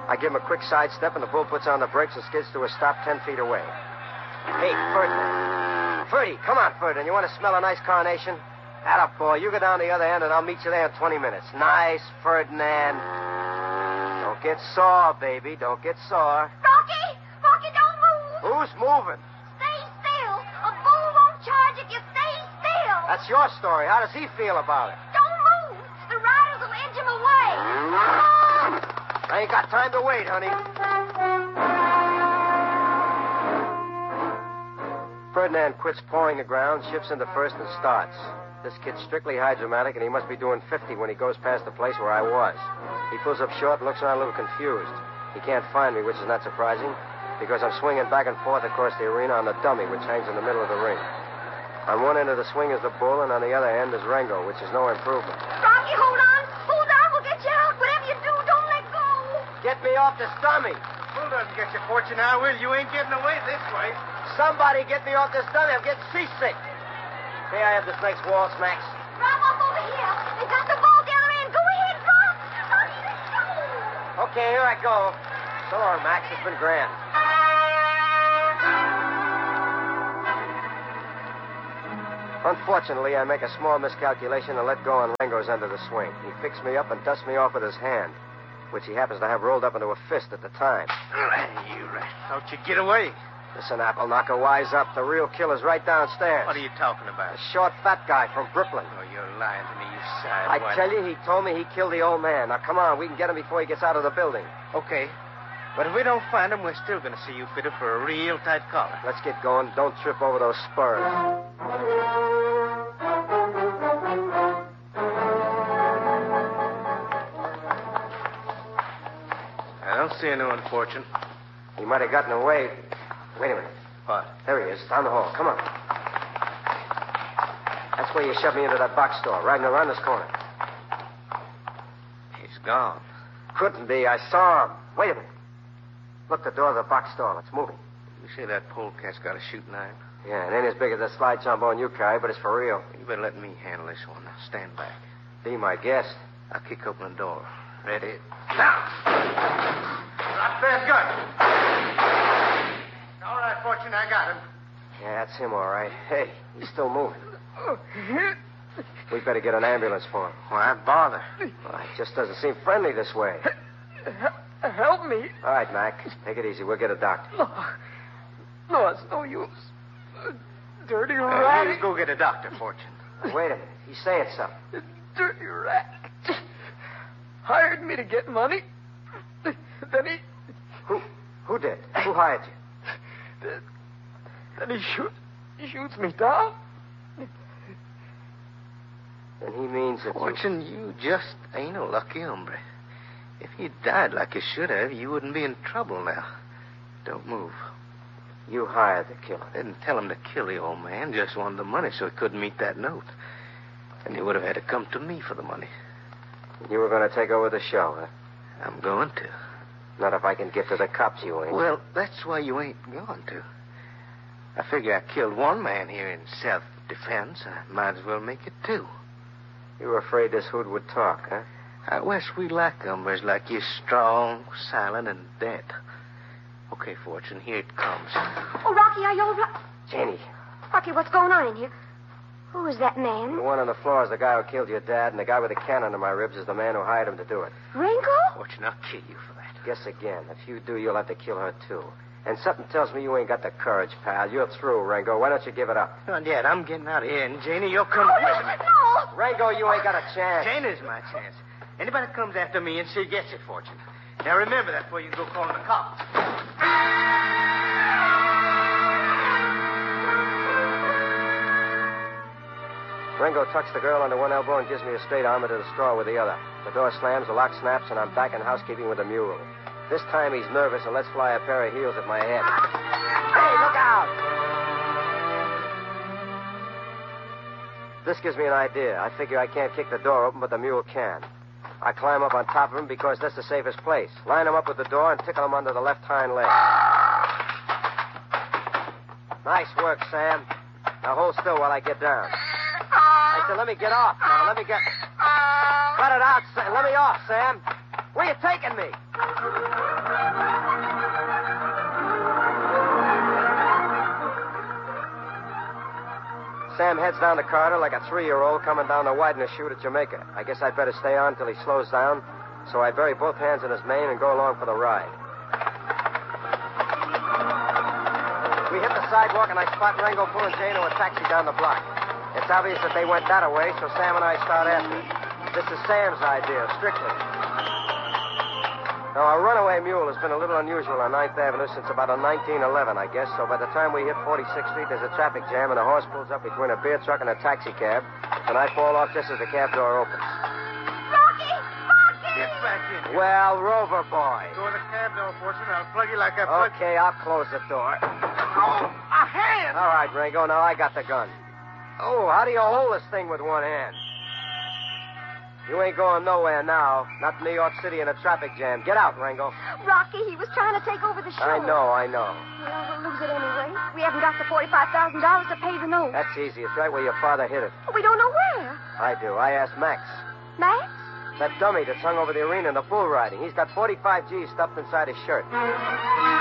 I give him a quick sidestep, and the bull puts on the brakes and skids to a stop 10 feet away. Hey, Ferdinand. Ferdy, come on, Ferdinand. You want to smell a nice carnation? Atta boy, you go down the other end, and I'll meet you there in 20 minutes. Nice, Ferdinand. Don't get sore, baby. Don't get sore. Rocky! Rocky, don't move! Who's moving? Stay still. A bull won't charge if you stay still. That's your story. How does he feel about it? Don't move. The riders will edge him away. I ain't got time to wait, honey. Ferdinand quits pawing the ground, shifts into first, and starts. This kid's strictly hydromatic, and he must be doing 50 when he goes past the place where I was. He pulls up short and looks around a little confused. He can't find me, which is not surprising, because I'm swinging back and forth across the arena on the dummy, which hangs in the middle of the ring. On one end of the swing is the bull, and on the other end is Rango, which is no improvement. Rocky, hold on. Hold on. We'll get you out. Whatever you do, don't let go. Get me off this dummy. Bull doesn't get your fortune now, will you? Ain't getting away this way. Somebody get me off this dummy. I'm getting seasick. May I have this next waltz, Max? Drop off over here. They got the ball the other end. Go ahead, drop. Rocky, let's go. Okay, here I go. So long, Max. It's been grand. Unfortunately, I make a small miscalculation and let go on Rango's end of the swing. He picks me up and dusts me off with his hand, which he happens to have rolled up into a fist at the time. You rat. How'd you get away? Listen, Apple Knocker, wise up. The real killer's right downstairs. What are you talking about? The short, fat guy from Brooklyn. Oh, you're lying to me, you side. I tell you, he told me he killed the old man. Now, come on. We can get him before he gets out of the building. Okay. But if we don't find him, we're still going to see you fitted for a real tight collar. Let's get going. Don't trip over those spurs. I don't see anyone, Fortune. He might have gotten away. Wait a minute. What? There he is, down the hall. Come on. That's where you shoved me into that box store, riding around this corner. He's gone. Couldn't be. I saw him. Wait a minute. Look, the door of the box store. It's moving. You say that polecat's got a shooting iron? Yeah, it ain't as big as that slide trombone you carry, but it's for real. You better let me handle this one. Now, stand back. Be my guest. I'll kick open the door. Ready? Now! Drop that gun. All right, Fortune, I got him. Yeah, that's him, all right. Hey, he's still moving. We better get an ambulance for him. Why bother? Well, it just doesn't seem friendly this way. Help me. All right, Mac. Take it easy. We'll get a doctor. No, it's no use. Dirty rat. You go get a doctor, Fortune. Now, wait a minute. He's saying something. Dirty rat. Hired me to get money. Then he... Who did? Who hired you? Then he shoots me down. Then he means that Fortune, you just ain't a lucky hombre. If you died like you should have, you wouldn't be in trouble now. Don't move. you hired the killer. Didn't tell him to kill the old man, just wanted the money so he couldn't meet that note. And he would have had to come to me for the money. You were going to take over the show, huh? I'm going to. Not if I can get to the cops, you ain't. Well, that's why you ain't going to. I figure I killed one man here in self-defense. I might as well make it two. You were afraid this hood would talk, huh? Out west, we like hombres like you, strong, silent, and dead. Okay, Fortune, here it comes. Oh, Rocky, are you all right? Jenny, Rocky, what's going on in here? Who is that the man? one on the floor is the guy who killed your dad, and the guy with the can under my ribs is the man who hired him to do it. Ringo? Fortune, I'll kill you for that. Guess again. If you do, you'll have to kill her, too. And something tells me you ain't got the courage, pal. You're through, Rango. Why don't you give it up? Not yet. I'm getting out of here, and Janie, you'll come... Oh, Wait a minute. no! Rango, you ain't got a chance. Jane is my chance. Anybody that comes after me and she gets it, Fortune. Now remember that before you go calling the cops. Rango tucks the girl under one elbow and gives me a straight arm into the straw with the other. The door slams, the lock snaps, and I'm back in housekeeping with the mule. This time he's nervous and lets fly a pair of heels at my head. Hey, look out! This gives me an idea. I figure I can't kick the door open, but the mule can. I climb up on top of him because that's the safest place. Line him up with the door and tickle him under the left hind leg. Nice work, Sam. Now hold still while I get down. I said, let me get off now. Let me get... Cut it out, Sam. Let me off, Sam. Where you taking me? Sam heads down to Carter like a 3-year-old coming down the Widener chute at Jamaica. I guess I'd better stay on till he slows down, so I bury both hands in his mane and go along for the ride. We hit the sidewalk, and I spot Rango pulling Jane to a taxi down the block. It's obvious that they went that way, so Sam and I start after it. This is Sam's idea, strictly. Now, a runaway mule has been a little unusual on 9th Avenue since about 1911, I guess, so by the time we hit 46th Street, there's a traffic jam, and a horse pulls up between a beer truck and a taxi cab, and I fall off just as the cab door opens. Rocky! Rocky! Get back in here. Well, Rover boy. Go in the cab door, Fortune. I'll plug you like I plug... Okay, I'll close the door. Oh, a hand! All right, Rango, now I got the gun. Oh, how do you hold this thing with one hand? You ain't going nowhere now. Not in New York City in a traffic jam. Get out, Rango. Rocky, he was trying to take over the show. I know. Well, we'll lose it anyway. We haven't got the $45,000 to pay the note. That's easy. It's right where your father hid it. We don't know where. I do. I asked Max. Max? That dummy that's hung over the arena in the bull riding. He's got 45 G's stuffed inside his shirt.